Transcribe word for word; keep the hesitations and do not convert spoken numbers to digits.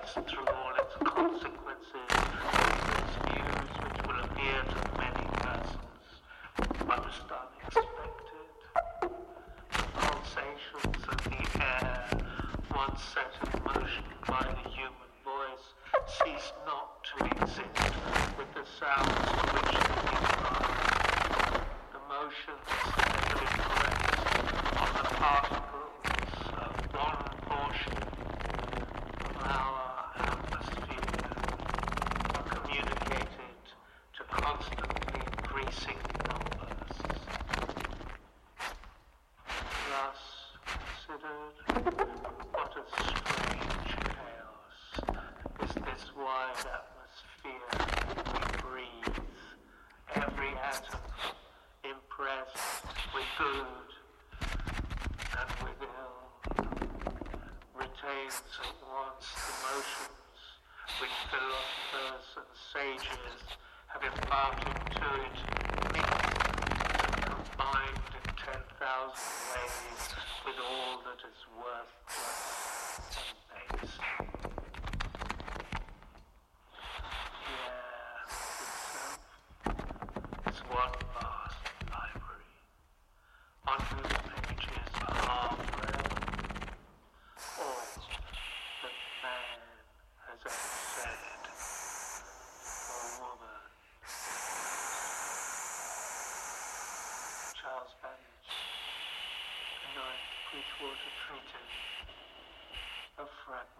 complex through all its consequences, its news which will appear to many persons most unexpected. The pulsations of the air, once set in motion by the human voice, cease not to exist with the sounds to which they reply. The motions that have been placed on the particles of one portion of our atmosphere are communicated to constantly increasing numbers. Thus considered, what a strange chaos is this wide atmosphere we breathe, every atom impressed with good and with ill, retains at once the motions which philosophers and sages have imparted to it, mixed and combined in ten thousand ways with all that is worthless and base. The air itself is one vast library, on whose pages are forever all that man has ever said, or woman. Charles Babbage, The Ninth Bridgewater Treatise, a fragment.